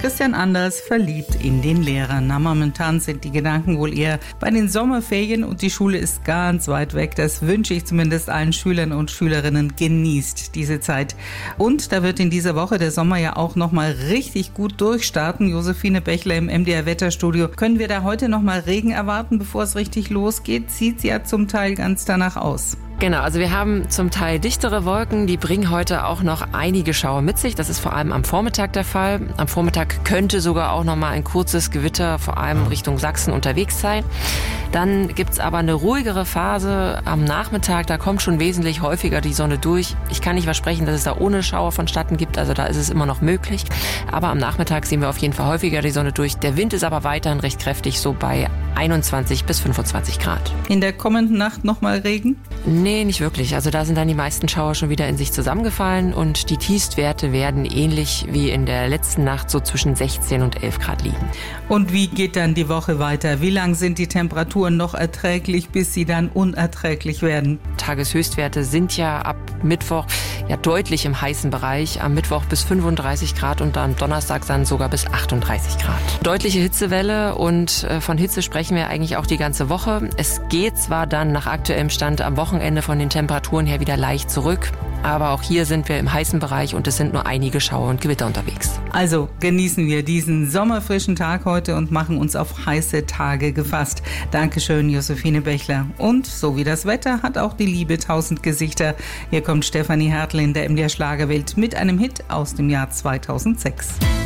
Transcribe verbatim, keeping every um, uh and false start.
Christian Anders verliebt in den Lehrer. Na, momentan sind die Gedanken wohl eher bei den Sommerferien und die Schule ist ganz weit weg. Das wünsche ich zumindest allen Schülern und Schülerinnen. Genießt diese Zeit. Und da wird in dieser Woche der Sommer ja auch nochmal richtig gut durchstarten. Josephine Bechler im M D R-Wetterstudio. Können wir da heute nochmal Regen erwarten, bevor es richtig losgeht? Sieht ja zum Teil ganz danach aus. Genau, also wir haben zum Teil dichtere Wolken, die bringen heute auch noch einige Schauer mit sich. Das ist vor allem am Vormittag der Fall. Am Vormittag könnte sogar auch noch mal ein kurzes Gewitter vor allem Richtung Sachsen unterwegs sein. Dann gibt's aber eine ruhigere Phase am Nachmittag, da kommt schon wesentlich häufiger die Sonne durch. Ich kann nicht versprechen, dass es da ohne Schauer vonstatten gibt, also da ist es immer noch möglich. Aber am Nachmittag sehen wir auf jeden Fall häufiger die Sonne durch. Der Wind ist aber weiterhin recht kräftig, so bei einundzwanzig bis fünfundzwanzig Grad. In der kommenden Nacht nochmal Regen? Nee, nicht wirklich. Also da sind dann die meisten Schauer schon wieder in sich zusammengefallen und die Tiefstwerte werden ähnlich wie in der letzten Nacht so zwischen sechzehn und elf Grad liegen. Und wie geht dann die Woche weiter? Wie lang sind die Temperaturen noch erträglich, bis sie dann unerträglich werden? Tageshöchstwerte sind ja ab Mittwoch ja deutlich im heißen Bereich. Am Mittwoch bis fünfunddreißig Grad und am Donnerstag dann sogar bis achtunddreißig Grad. Deutliche Hitzewelle und äh, von Hitze sprechen wir eigentlich auch die ganze Woche. Es geht zwar dann nach aktuellem Stand am Wochenende von den Temperaturen her wieder leicht zurück, aber auch hier sind wir im heißen Bereich und es sind nur einige Schauer und Gewitter unterwegs. Also genießen wir diesen sommerfrischen Tag heute und machen uns auf heiße Tage gefasst. Dankeschön, Josephine Bechler. Und so wie das Wetter hat auch die Liebe tausend Gesichter. Hier kommt Stefanie Hertel in der M D R Schlagerwelt mit einem Hit aus dem Jahr zweitausendsechs.